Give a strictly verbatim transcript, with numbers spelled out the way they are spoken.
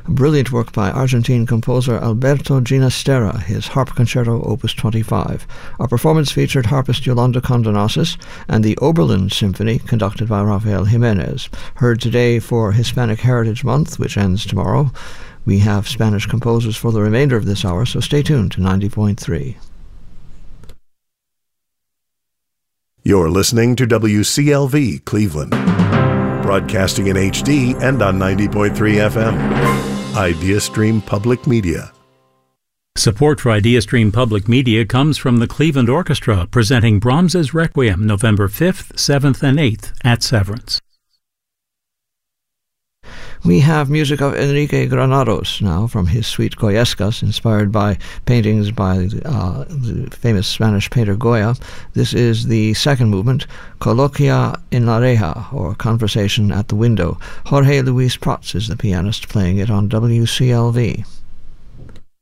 A brilliant work by Argentine composer Alberto Ginastera, his Harp Concerto Opus twenty-five. Our performance featured harpist Yolanda Condonasis and the Oberlin Symphony, conducted by Rafael Jimenez. Heard today for Hispanic Heritage Month, which ends tomorrow. We have Spanish composers for the remainder of this hour, so stay tuned to ninety point three. You're listening to W C L V Cleveland, broadcasting in H D and on ninety point three F M. IdeaStream Public Media. Support for IdeaStream Public Media comes from the Cleveland Orchestra, presenting Brahms's Requiem November fifth, seventh, and eighth at Severance. We have music of Enrique Granados now from his suite Goyescas, inspired by paintings by uh, the famous Spanish painter Goya. This is the second movement, Coloquia en la Reja, or Conversation at the Window. Jorge Luis Prats is the pianist playing it on W C L V.